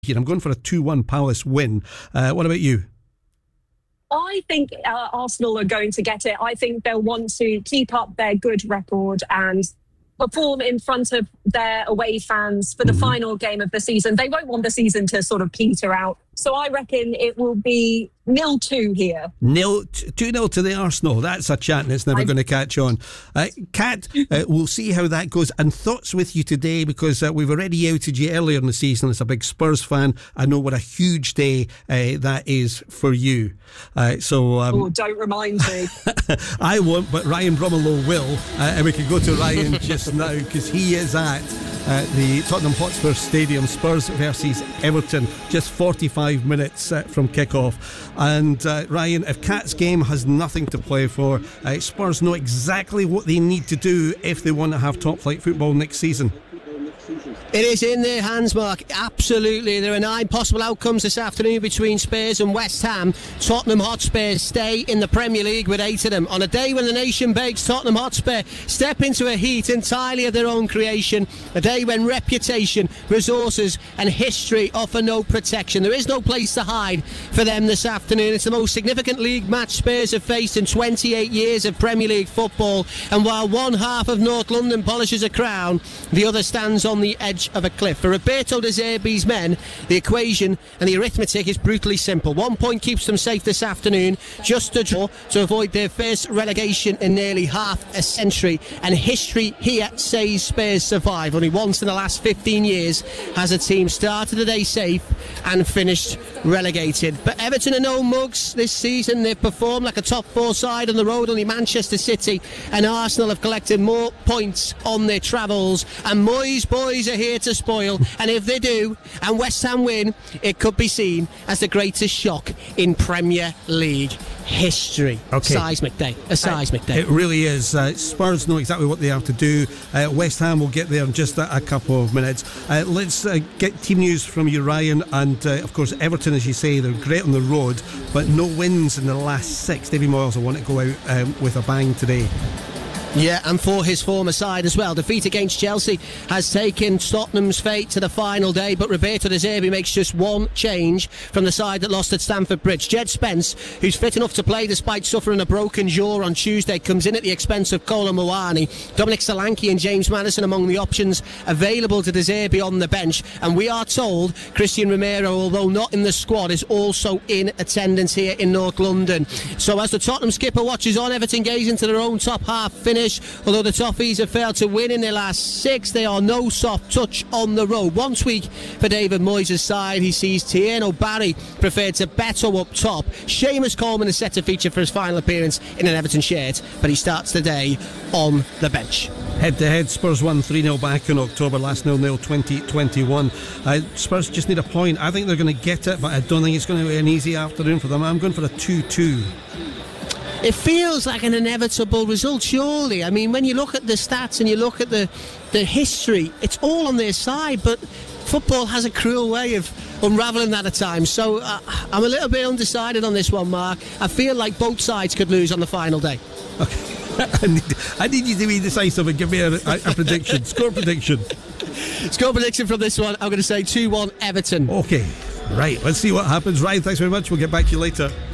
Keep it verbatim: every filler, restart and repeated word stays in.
here. I'm going for a two one Palace win. Uh, what about you? I think uh, Arsenal are going to get it. I think they'll want to keep up their good record and perform in front of their away fans for the mm-hmm. final game of the season. They won't want the season to sort of peter out. So I reckon it will be nil two here. Nil two nil to the Arsenal. That's a chat and it's never I... going to catch on. Uh, Kat, uh, we'll see how that goes. And thoughts with you today, because uh, we've already outed you earlier in the season as a big Spurs fan. I know what a huge day uh, that is for you. Uh, so um, oh, don't remind me. I won't, but Ryan Brummelow will. Uh, and we can go to Ryan just now, because he is at uh, the Tottenham Hotspur Stadium, Spurs versus Everton, just forty-five minutes uh, from kick-off. And uh, Ryan, if Kat's game has nothing to play for, uh, Spurs know exactly what they need to do if they want to have top-flight football next season. It is in their hands, Mark. Absolutely. There are nine possible outcomes this afternoon between Spurs and West Ham. Tottenham Hotspur stay in the Premier League with eight of them. On a day when the nation bakes, Tottenham Hotspur step into a heat entirely of their own creation. A day when reputation, resources and history offer no protection. There is no place to hide for them this afternoon. It's the most significant league match Spurs have faced in twenty-eight years of Premier League football. And while one half of North London polishes a crown, the other stands on the edge of a cliff. For Roberto De Zerbi's men, the equation and the arithmetic is brutally simple. One point keeps them safe this afternoon, just a draw to avoid their first relegation in nearly half a century. And history here says Spurs survive. Only once in the last fifteen years has a team started the day safe and finished relegated. But Everton are no mugs this season. They've performed like a top four side on the road. Only Manchester City and Arsenal have collected more points on their travels. And Moyes boys are here to spoil, and if they do and West Ham win, it could be seen as the greatest shock in Premier League history. Okay. Seismic day. A seismic day. It really is. Uh, Spurs know exactly what they have to do. Uh, West Ham will get there in just a, a couple of minutes. Uh, let's uh, get team news from you, Ryan. And uh, of course, Everton, as you say, they're great on the road, but no wins in the last six. David Moyes will want to go out um, with a bang today. Yeah, and for his former side as well. Defeat against Chelsea has taken Tottenham's fate to the final day, but Roberto De Zerbi makes just one change from the side that lost at Stamford Bridge. Jed Spence, who's fit enough to play despite suffering a broken jaw on Tuesday, comes in at the expense of Kolo Muani. Dominic Solanke and James Maddison among the options available to De Zerbi on the bench. And we are told Christian Romero, although not in the squad, is also in attendance here in North London. So as the Tottenham skipper watches on, Everton gaze into their own top half finish. Although the Toffees have failed to win in their last six, they are no soft touch on the road. One tweak for David Moyes' side. He sees Tierno Barry preferred to Beto up top. Seamus Coleman is set to feature for his final appearance in an Everton shirt, but he starts the day on the bench. Head to head, Spurs won three nil back in October, last nil nil twenty twenty-one. Uh, Spurs just need a point. I think they're going to get it, but I don't think it's going to be an easy afternoon for them. I'm going for a two two. It feels like an inevitable result, surely. I mean, when you look at the stats and you look at the, the history, it's all on their side, but football has a cruel way of unravelling that at times. So uh, I'm a little bit undecided on this one, Mark. I feel like both sides could lose on the final day. Okay. I, need, I need you to be decisive and give me a, a, a prediction. Score prediction. Score prediction from this one, I'm going to say two one Everton. Okay, right. Let's see what happens. Ryan, thanks very much. We'll get back to you later.